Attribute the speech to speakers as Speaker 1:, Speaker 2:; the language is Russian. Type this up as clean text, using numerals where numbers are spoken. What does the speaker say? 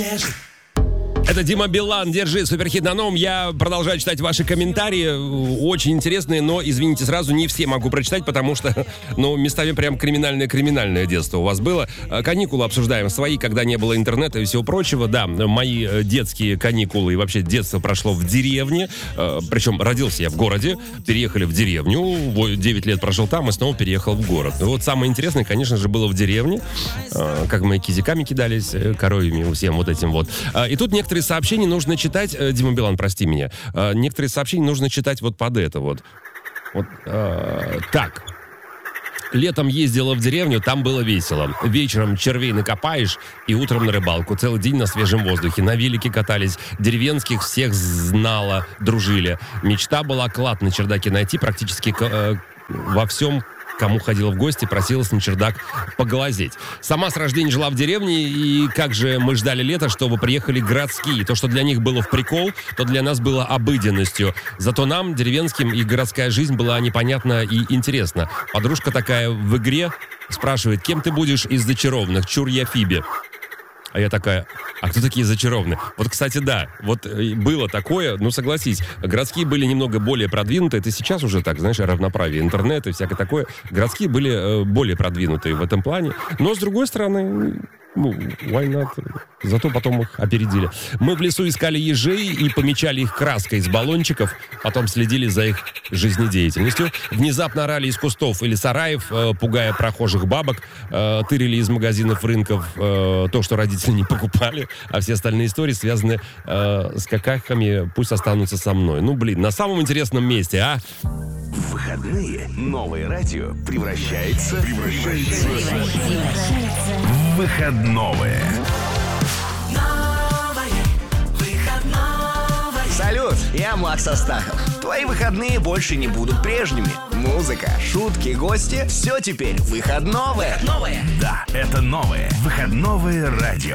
Speaker 1: Это Дима Билан, держи, суперхит на новом. Я продолжаю читать ваши комментарии, очень интересные, но, извините, сразу не все могу прочитать, потому что, местами прям криминальное детство у вас было. Каникулы обсуждаем свои, когда не было интернета и всего прочего. Да, мои детские каникулы и вообще детство прошло в деревне, причем родился я в городе, переехали в деревню, 9 лет прожил там и снова переехал в город. Вот самое интересное, конечно же, было в деревне, как мы кизиками кидались, коровьями, всем вот этим вот. И тут некоторые сообщения нужно читать, Дима Билан, прости меня, некоторые сообщения нужно читать вот под это вот. Так. Летом ездила в деревню, там было весело. Вечером червей накопаешь и утром на рыбалку. Целый день на свежем воздухе. На велике катались. Деревенских всех знала, дружили. Мечта была клад на чердаке найти практически во всем. Кому ходила в гости, просилась на чердак поглазеть. Сама с рождения жила в деревне, и как же мы ждали лета, чтобы приехали городские. То, что для них было в прикол, то для нас было обыденностью. Зато нам, деревенским, и городская жизнь была непонятна и интересна. Подружка такая в игре спрашивает, кем ты будешь из зачарованных? Чур я Фиби. А я такая, а кто такие зачарованные? Вот, кстати, да, вот было такое, согласись, городские были немного более продвинутые, это сейчас уже так, знаешь, равноправие интернета и всякое такое. Городские были более продвинутые в этом плане, но, с другой стороны, why not? Зато потом их опередили. Мы в лесу искали ежей и помечали их краской из баллончиков, потом следили за их жизнедеятельностью. Внезапно орали из кустов или сараев, пугая прохожих бабок, тырили из магазинов, рынков то, что родители не покупали, а все остальные истории связаны с какахами, пусть останутся со мной. На самом интересном месте, а?
Speaker 2: В выходные новое радио превращается в выходное.
Speaker 3: Салют, я Макс Астахов. Твои выходные больше не будут прежними. Музыка, шутки, гости — все теперь выходное.
Speaker 2: Да, это новое выходное радио.